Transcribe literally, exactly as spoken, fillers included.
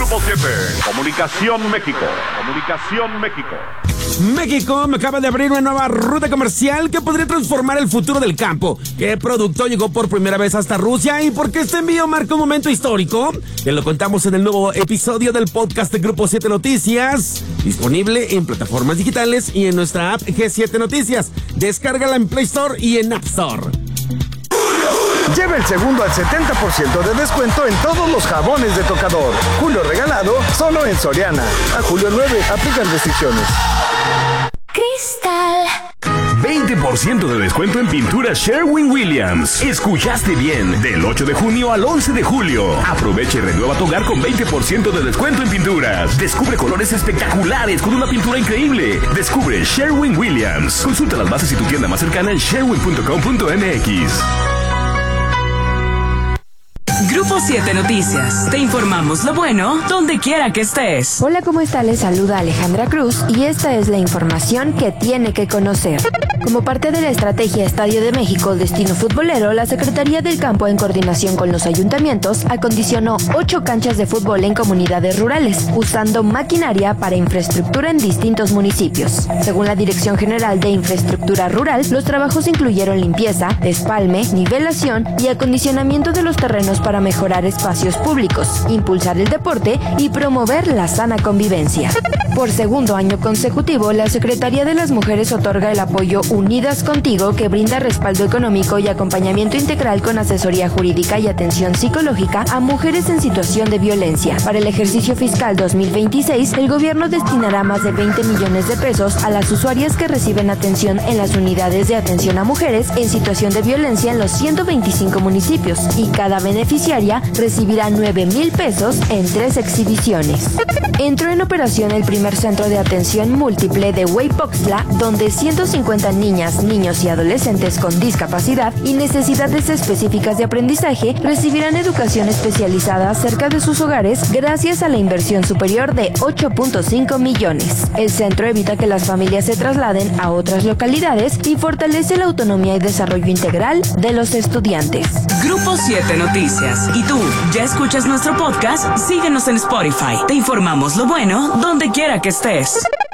Grupo siete, Comunicación México, Comunicación México. México me acaba de abrir una nueva ruta comercial que podría transformar el futuro del campo. ¿Qué producto llegó por primera vez hasta Rusia y por qué este envío marca un momento histórico? Te lo contamos en el nuevo episodio del podcast de Grupo siete Noticias, disponible en plataformas digitales y en nuestra app G siete Noticias. Descárgala en Play Store y en App Store. Lleva el segundo al setenta por ciento de descuento en todos los jabones de tocador. Julio regalado, solo en Soriana. A julio nueve, aplican restricciones. Cristal. veinte por ciento de descuento en pintura Sherwin-Williams. Escuchaste bien, del ocho de junio al once de julio. Aprovecha y renueva tu hogar con veinte por ciento de descuento en pinturas. Descubre colores espectaculares con una pintura increíble. Descubre Sherwin-Williams. Consulta las bases y tu tienda más cercana en sherwin punto com punto m x. Grupo siete Noticias. Te informamos lo bueno donde quiera que estés. Hola, ¿cómo está? Les saluda Alejandra Cruz y esta es la información que tiene que conocer. Como parte de la estrategia Estadio de México Destino Futbolero, la Secretaría del Campo, en coordinación con los ayuntamientos, acondicionó ocho canchas de fútbol en comunidades rurales, usando maquinaria para infraestructura en distintos municipios. Según la Dirección General de Infraestructura Rural, los trabajos incluyeron limpieza, despalme, nivelación y acondicionamiento de los terrenos para mejorar espacios públicos, impulsar el deporte y promover la sana convivencia. Por segundo año consecutivo, la Secretaría de las Mujeres otorga el apoyo Unidas Contigo, que brinda respaldo económico y acompañamiento integral con asesoría jurídica y atención psicológica a mujeres en situación de violencia. Para el ejercicio fiscal dos mil veintiséis, el gobierno destinará más de veinte millones de pesos a las usuarias que reciben atención en las unidades de atención a mujeres en situación de violencia en los ciento veinticinco municipios, y cada beneficiaria recibirá nueve mil pesos en tres exhibiciones. Entró en operación el primer centro de atención múltiple de Hueypoxtla, donde ciento cincuenta niñas, niños y adolescentes con discapacidad y necesidades específicas de aprendizaje recibirán educación especializada cerca de sus hogares gracias a la inversión superior de ocho punto cinco millones. El centro evita que las familias se trasladen a otras localidades y fortalece la autonomía y desarrollo integral de los estudiantes. Grupo siete Noticias. ¿Y tú, ya escuchas nuestro podcast? Síguenos en Spotify. Te informamos lo bueno donde quiera que estés.